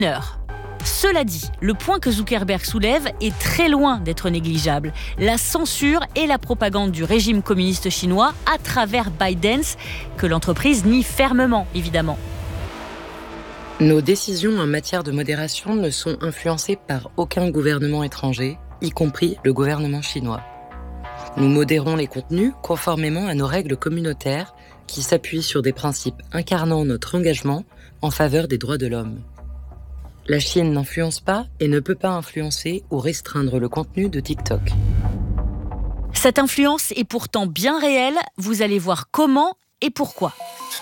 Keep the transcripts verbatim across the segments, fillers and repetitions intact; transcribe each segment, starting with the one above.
Cela dit, le point que Zuckerberg soulève est très loin d'être négligeable. La censure et la propagande du régime communiste chinois à travers ByteDance, que l'entreprise nie fermement, évidemment. Nos décisions en matière de modération ne sont influencées par aucun gouvernement étranger, y compris le gouvernement chinois. Nous modérons les contenus conformément à nos règles communautaires qui s'appuient sur des principes incarnant notre engagement en faveur des droits de l'homme. La Chine n'influence pas et ne peut pas influencer ou restreindre le contenu de TikTok. Cette influence est pourtant bien réelle, vous allez voir comment et pourquoi.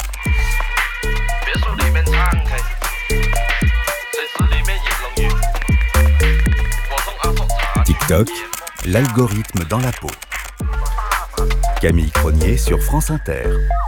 TikTok, l'algorithme dans la peau. Camille Cronier sur France Inter.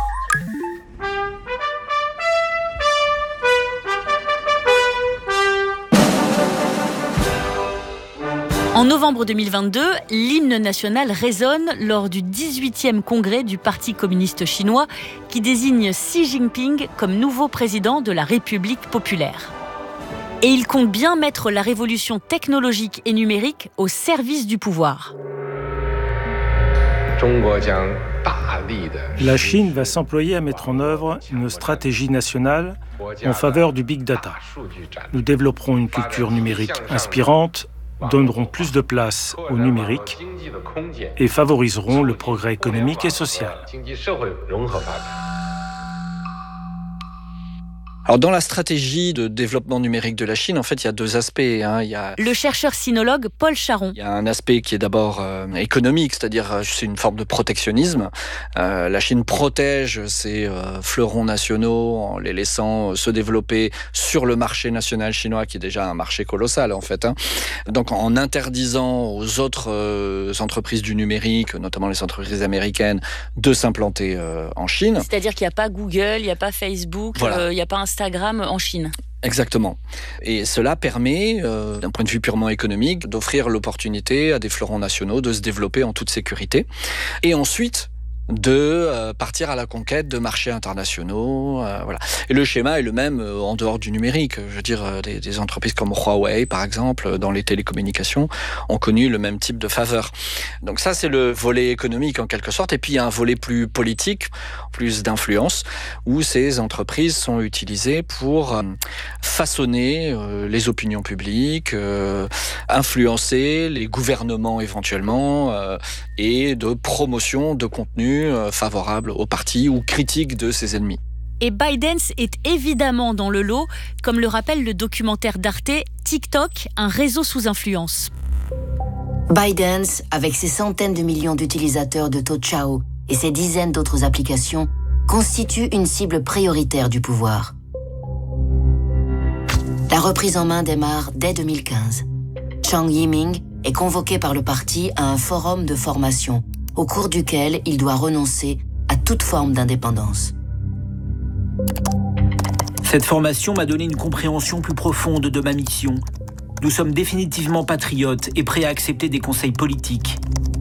En novembre deux mille vingt-deux, l'hymne national résonne lors du dix-huitième congrès du Parti communiste chinois qui désigne Xi Jinping comme nouveau président de la République populaire. Et il compte bien mettre la révolution technologique et numérique au service du pouvoir. La Chine va s'employer à mettre en œuvre une stratégie nationale en faveur du big data. Nous développerons une culture numérique inspirante, donneront plus de place au numérique et favoriseront le progrès économique et social. Alors dans la stratégie de développement numérique de la Chine, en fait, il y a deux aspects. Hein. Il y a le chercheur sinologue Paul Charon. Il y a un aspect qui est d'abord euh, économique, c'est-à-dire euh, c'est une forme de protectionnisme. Euh, la Chine protège ses euh, fleurons nationaux en les laissant euh, se développer sur le marché national chinois, qui est déjà un marché colossal en fait. Hein. Donc en interdisant aux autres euh, entreprises du numérique, notamment les entreprises américaines, de s'implanter euh, en Chine. C'est-à-dire qu'il n'y a pas Google, il n'y a pas Facebook, voilà. euh, il n'y a pas Instagram en Chine. Exactement. Et cela permet, euh, d'un point de vue purement économique, d'offrir l'opportunité à des fleurons nationaux de se développer en toute sécurité. Et ensuite, de euh, partir à la conquête de marchés internationaux. Euh, voilà. Et le schéma est le même euh, en dehors du numérique. Je veux dire, euh, des, des entreprises comme Huawei, par exemple, dans les télécommunications, ont connu le même type de faveur. Donc ça, c'est le volet économique en quelque sorte. Et puis, il y a un volet plus politique, plus d'influence, où ces entreprises sont utilisées pour euh, façonner euh, les opinions publiques, euh, influencer les gouvernements éventuellement, euh, et de promotion de contenu favorable au parti ou critique de ses ennemis. Et ByteDance est évidemment dans le lot, comme le rappelle le documentaire d'Arte, TikTok, un réseau sous influence. ByteDance, avec ses centaines de millions d'utilisateurs de Toutiao et ses dizaines d'autres applications, constitue une cible prioritaire du pouvoir. La reprise en main démarre dès deux mille quinze. Zhang Yiming est convoqué par le parti à un forum de formation au cours duquel il doit renoncer à toute forme d'indépendance. Cette formation m'a donné une compréhension plus profonde de ma mission. Nous sommes définitivement patriotes et prêts à accepter des conseils politiques.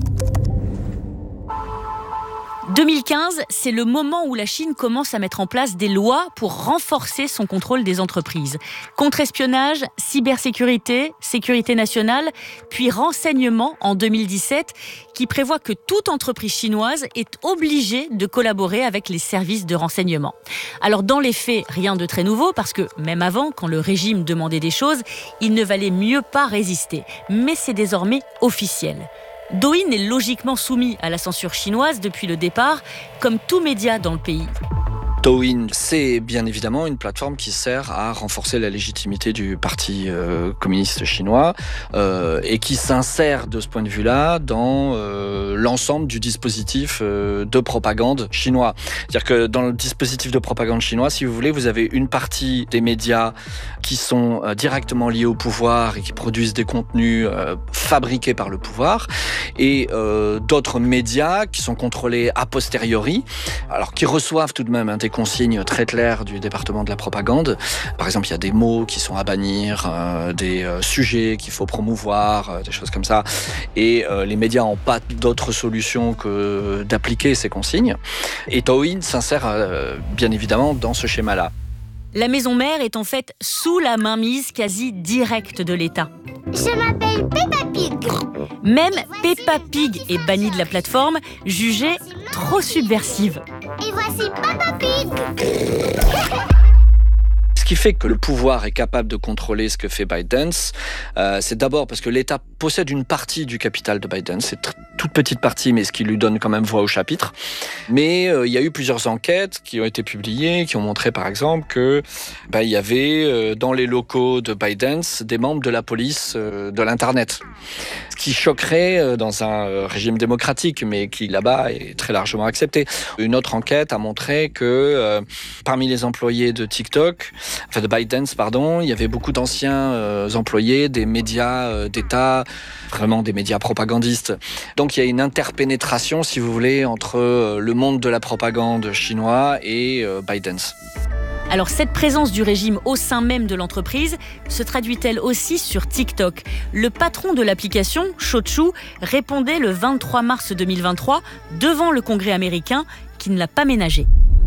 deux mille quinze, c'est le moment où la Chine commence à mettre en place des lois pour renforcer son contrôle des entreprises. Contre-espionnage, cybersécurité, sécurité nationale, puis renseignement en deux mille dix-sept, qui prévoit que toute entreprise chinoise est obligée de collaborer avec les services de renseignement. Alors dans les faits, rien de très nouveau, parce que même avant, quand le régime demandait des choses, il ne valait mieux pas résister. Mais c'est désormais officiel. Douyin est logiquement soumis à la censure chinoise depuis le départ, comme tout média dans le pays. Douyin, c'est bien évidemment une plateforme qui sert à renforcer la légitimité du Parti euh, communiste chinois euh, et qui s'insère de ce point de vue-là dans euh, l'ensemble du dispositif euh, de propagande chinois. C'est-à-dire que dans le dispositif de propagande chinois, si vous voulez, vous avez une partie des médias qui sont euh, directement liés au pouvoir et qui produisent des contenus euh, fabriqués par le pouvoir et euh, d'autres médias qui sont contrôlés a posteriori, alors qui reçoivent tout de même un des consignes très claires du département de la propagande. Par exemple, il y a des mots qui sont à bannir, euh, des euh, sujets qu'il faut promouvoir, euh, des choses comme ça. Et euh, les médias n'ont pas d'autre solution que d'appliquer ces consignes. Et Douyin s'insère euh, bien évidemment dans ce schéma-là. La maison mère est en fait sous la mainmise quasi directe de l'État. Je m'appelle Peppa Pig. Même Peppa Pig est bannie de la plateforme, jugée trop subversive. Et voici Peppa Pig. Ce qui fait que le pouvoir est capable de contrôler ce que fait ByteDance, euh, c'est d'abord parce que l'État possède une partie du capital de ByteDance. C'est une toute petite partie, mais ce qui lui donne quand même voix au chapitre. Mais euh, il y a eu plusieurs enquêtes qui ont été publiées, qui ont montré par exemple que bah, il y avait euh, dans les locaux de ByteDance des membres de la police euh, de l'Internet. Ce qui choquerait euh, dans un euh, régime démocratique, mais qui là-bas est très largement accepté. Une autre enquête a montré que euh, parmi les employés de TikTok, enfin de ByteDance, pardon, il y avait beaucoup d'anciens euh, employés des médias euh, d'État, vraiment des médias propagandistes. Donc il y a une interpénétration, si vous voulez, entre euh, le monde de la propagande chinois et euh, ByteDance. Alors cette présence du régime au sein même de l'entreprise se traduit-elle aussi sur TikTok ? Le patron de l'application, Shou Chew, répondait le vingt-trois mars deux mille vingt-trois devant le Congrès américain qui ne l'a pas ménagé.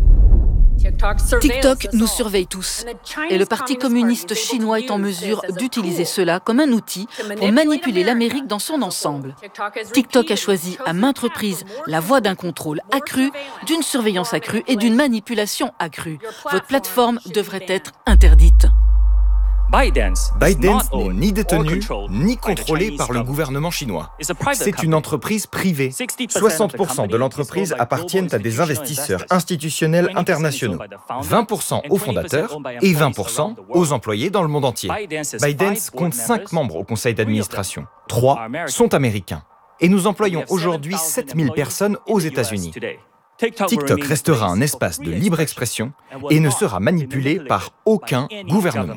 TikTok nous surveille tous et le Parti communiste chinois est en mesure d'utiliser cela comme un outil pour manipuler l'Amérique dans son ensemble. TikTok a choisi à maintes reprises la voie d'un contrôle accru, d'une surveillance accrue et d'une manipulation accrue. Votre plateforme devrait être interdite. ByteDance n'est ni détenu ni contrôlé par le gouvernement chinois. C'est une entreprise privée. soixante pour cent de l'entreprise appartiennent à des investisseurs institutionnels internationaux, vingt pour cent aux fondateurs et vingt pour cent aux employés dans le monde entier. ByteDance compte cinq membres au conseil d'administration. Trois sont américains. Et nous employons aujourd'hui sept mille personnes aux États-Unis. TikTok restera un espace de libre expression et ne sera manipulé par aucun gouvernement.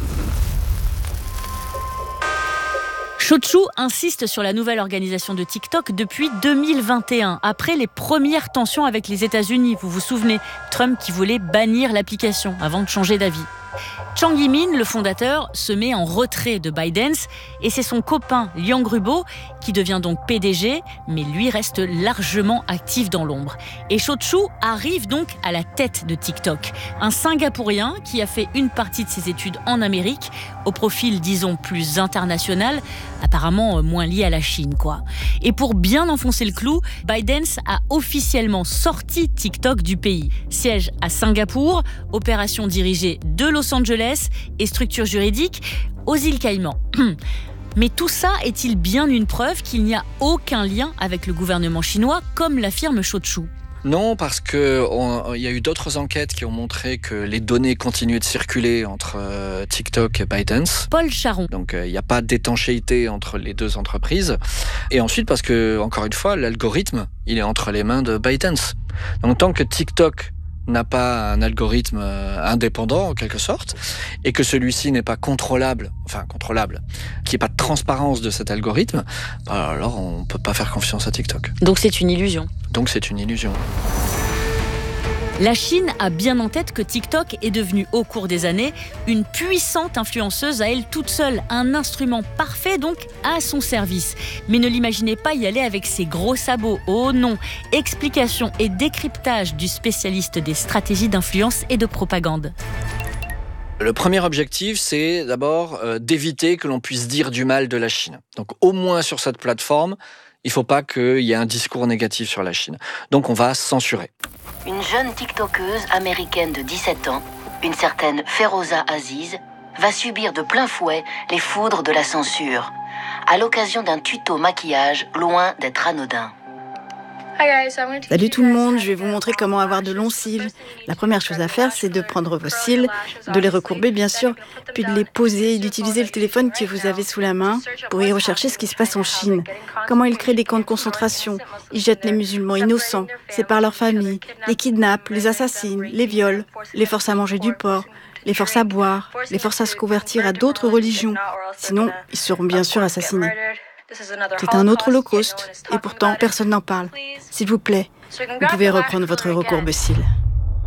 Shou Chew insiste sur la nouvelle organisation de TikTok depuis deux mille vingt et un, après les premières tensions avec les États-Unis. Vous vous souvenez, Trump qui voulait bannir l'application avant de changer d'avis. Zhang Yimin, le fondateur, se met en retrait de ByteDance et c'est son copain Liang Rubo qui devient donc P D G, mais lui reste largement actif dans l'ombre. Et Shou Chew arrive donc à la tête de TikTok, un Singapourien qui a fait une partie de ses études en Amérique, au profil disons plus international, apparemment moins lié à la Chine quoi. Et pour bien enfoncer le clou, ByteDance a officiellement sorti TikTok du pays. Siège à Singapour, opération dirigée de Los Angeles et structure juridique aux îles Caïmans. Mais tout ça est-il bien une preuve qu'il n'y a aucun lien avec le gouvernement chinois, comme l'affirme Shou Chew ? Non, parce qu'il y a eu d'autres enquêtes qui ont montré que les données continuaient de circuler entre euh, TikTok et ByteDance. Paul Charon. Donc il euh, n'y a pas d'étanchéité entre les deux entreprises. Et ensuite parce que, encore une fois, l'algorithme, il est entre les mains de ByteDance. Donc tant que TikTok n'a pas un algorithme indépendant en quelque sorte, et que celui-ci n'est pas contrôlable, enfin contrôlable, qu'il n'y ait pas de transparence de cet algorithme, bah alors on ne peut pas faire confiance à TikTok. Donc c'est une illusion. Donc c'est une illusion. La Chine a bien en tête que TikTok est devenue au cours des années une puissante influenceuse à elle toute seule, un instrument parfait donc à son service. Mais ne l'imaginez pas y aller avec ses gros sabots. Oh non! Explication et décryptage du spécialiste des stratégies d'influence et de propagande. Le premier objectif, c'est d'abord euh, d'éviter que l'on puisse dire du mal de la Chine. Donc au moins sur cette plateforme, il ne faut pas qu'il y ait un discours négatif sur la Chine. Donc on va censurer. Une jeune TikTokeuse américaine de dix-sept ans, une certaine Feroza Aziz, va subir de plein fouet les foudres de la censure, à l'occasion d'un tuto maquillage loin d'être anodin. Salut tout le monde, je vais vous montrer comment avoir de longs cils. La première chose à faire, c'est de prendre vos cils, de les recourber bien sûr, puis de les poser et d'utiliser le téléphone que vous avez sous la main pour y rechercher ce qui se passe en Chine. Comment ils créent des camps de concentration, ils jettent les musulmans innocents, séparent leurs familles, les kidnappent, les assassinent, les violent, les forcent à manger du porc, les forcent à boire, les forcent à se convertir à d'autres religions. Sinon, ils seront bien sûr assassinés. C'est un autre holocauste, et pourtant personne n'en parle. S'il vous plaît, vous pouvez reprendre votre recourbe-cils.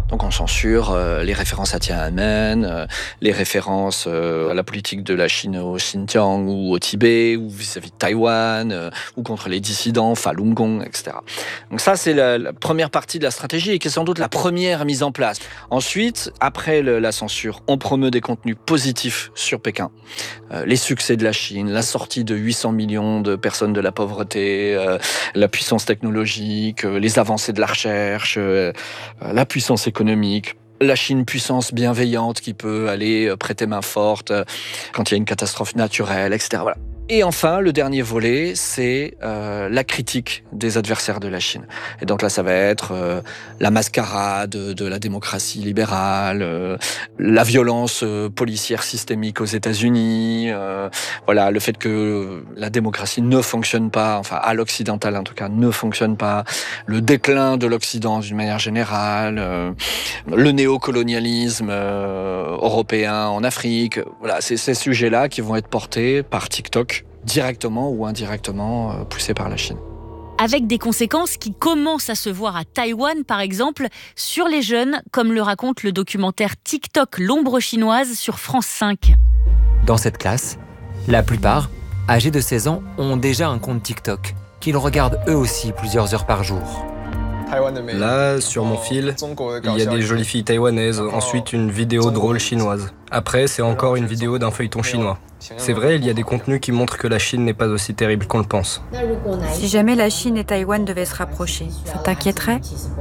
Donc on censure euh, les références à Tiananmen, euh, les références euh, à la politique de la Chine au Xinjiang ou au Tibet, ou vis-à-vis de Taïwan, euh, ou contre les dissidents, Falun Gong, et cetera. Donc ça, c'est la, la première partie de la stratégie et qui est sans doute la première mise en place. Ensuite, après le, la censure, on promeut des contenus positifs sur Pékin. Euh, les succès de la Chine, la sortie de huit cents millions de personnes de la pauvreté, euh, la puissance technologique, euh, les avancées de la recherche, euh, la puissance économique, économique, la Chine puissance bienveillante qui peut aller prêter main forte quand il y a une catastrophe naturelle, et cetera. Voilà. Et enfin, le dernier volet, c'est euh, la critique des adversaires de la Chine. Et donc là, ça va être euh, la mascarade de, de la démocratie libérale, euh, la violence euh, policière systémique aux États-Unis, euh, voilà, le fait que la démocratie ne fonctionne pas, enfin à l'occidental en tout cas, ne fonctionne pas, le déclin de l'Occident d'une manière générale, euh, le néocolonialisme euh, européen en Afrique. Voilà, c'est ces sujets-là qui vont être portés par TikTok, directement ou indirectement euh, poussés par la Chine. Avec des conséquences qui commencent à se voir à Taïwan, par exemple, sur les jeunes, comme le raconte le documentaire TikTok, l'ombre chinoise sur France cinq. Dans cette classe, la plupart, âgés de seize ans, ont déjà un compte TikTok, qu'ils regardent eux aussi plusieurs heures par jour. Là, sur mon fil, il y a des jolies filles taïwanaises, ensuite une vidéo drôle chinoise. Après, c'est encore une vidéo d'un feuilleton chinois. C'est vrai, il y a des contenus qui montrent que la Chine n'est pas aussi terrible qu'on le pense. Si jamais la Chine et Taïwan devaient se rapprocher, ça t'inquiéterait ?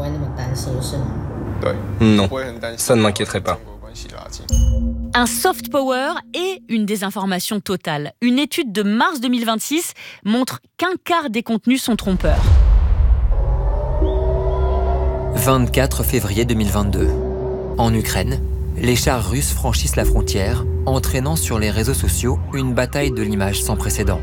Non, ça ne m'inquiéterait pas. Un soft power et une désinformation totale. Une étude de mars deux mille vingt-six montre qu'un quart des contenus sont trompeurs. vingt-quatre février deux mille vingt-deux. En Ukraine, les chars russes franchissent la frontière, entraînant sur les réseaux sociaux une bataille de l'image sans précédent.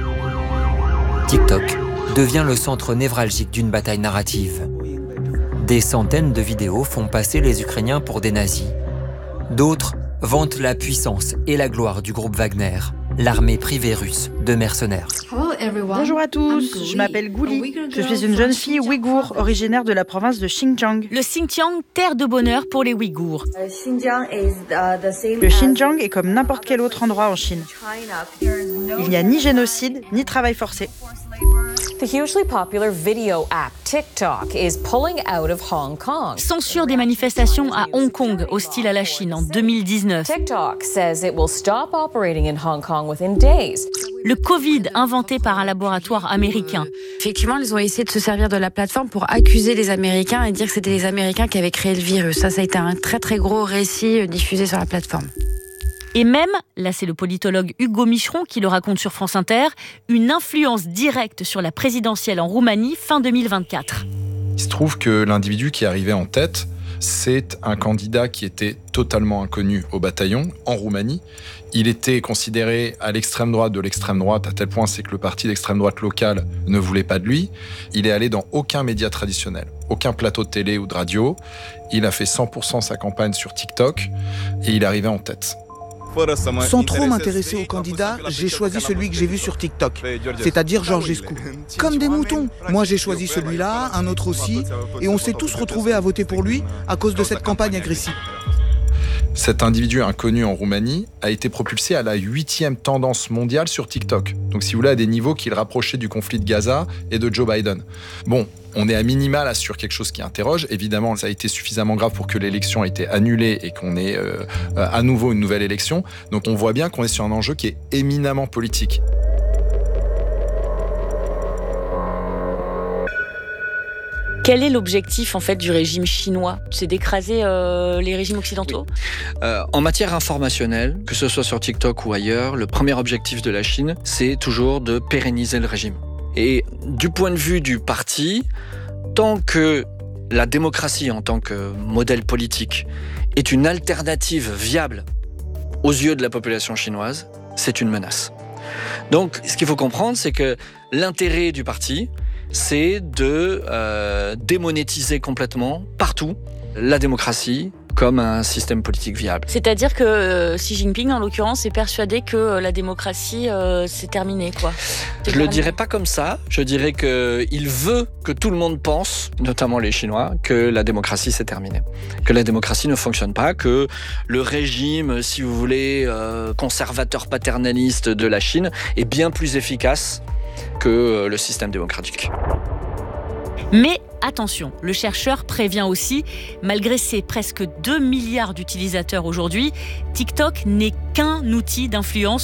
TikTok devient le centre névralgique d'une bataille narrative. Des centaines de vidéos font passer les Ukrainiens pour des nazis. D'autres vantent la puissance et la gloire du groupe Wagner, l'armée privée russe de mercenaires. Bonjour à tous, je m'appelle Gouli. Je suis une jeune fille ouïghour originaire de la province de Xinjiang. Le Xinjiang, terre de bonheur pour les Ouïghours. Le Xinjiang est comme n'importe quel autre endroit en Chine. Il n'y a ni génocide, ni travail forcé. The hugely popular video app TikTok is pulling out of Hong Kong. Censure des manifestations à Hong Kong, hostile à la Chine en deux mille dix-neuf. TikTok says it will stop operating in Hong Kong within days. Le Covid inventé par un laboratoire américain. Effectivement, ils ont essayé de se servir de la plateforme pour accuser les Américains et dire que c'était les Américains qui avaient créé le virus. Ça, ça a été un très très gros récit diffusé sur la plateforme. Et même, là c'est le politologue Hugo Micheron qui le raconte sur France Inter, une influence directe sur la présidentielle en Roumanie fin deux mille vingt-quatre. Il se trouve que l'individu qui arrivait en tête, c'est un candidat qui était totalement inconnu au bataillon, en Roumanie. Il était considéré à l'extrême droite de l'extrême droite, à tel point c'est que le parti d'extrême droite local ne voulait pas de lui. Il est allé dans aucun média traditionnel, aucun plateau de télé ou de radio. Il a fait cent pour cent sa campagne sur TikTok et il est arrivé en tête. Sans trop m'intéresser au candidat, j'ai choisi celui que j'ai vu sur TikTok, c'est-à-dire Georgescu. Comme des moutons. Moi j'ai choisi celui-là, un autre aussi, et on s'est tous retrouvés à voter pour lui à cause de cette campagne agressive. Cet individu inconnu en Roumanie a été propulsé à la huitième tendance mondiale sur TikTok. Donc si vous voulez, à des niveaux qui le rapprochaient du conflit de Gaza et de Joe Biden. Bon, on est à minima là sur quelque chose qui interroge. Évidemment, ça a été suffisamment grave pour que l'élection ait été annulée et qu'on ait euh, à nouveau une nouvelle élection. Donc on voit bien qu'on est sur un enjeu qui est éminemment politique. Quel est l'objectif en fait du régime chinois ? C'est d'écraser euh, les régimes occidentaux ? Oui. euh, En matière informationnelle, que ce soit sur TikTok ou ailleurs, le premier objectif de la Chine, c'est toujours de pérenniser le régime. Et du point de vue du parti, tant que la démocratie en tant que modèle politique est une alternative viable aux yeux de la population chinoise, c'est une menace. Donc, ce qu'il faut comprendre, c'est que l'intérêt du parti, c'est de euh, démonétiser complètement, partout, la démocratie comme un système politique viable. C'est-à-dire que euh, Xi Jinping, en l'occurrence, est persuadé que euh, la démocratie, euh, c'est terminé, quoi. C'est Je terminé. le dirais pas comme ça. Je dirais qu'il veut que tout le monde pense, notamment les Chinois, que la démocratie, c'est terminé. Que la démocratie ne fonctionne pas, que le régime, si vous voulez, euh, conservateur paternaliste de la Chine est bien plus efficace que euh, le système démocratique. Mais attention, le chercheur prévient aussi, malgré ses presque deux milliards d'utilisateurs aujourd'hui, TikTok n'est qu'un outil d'influence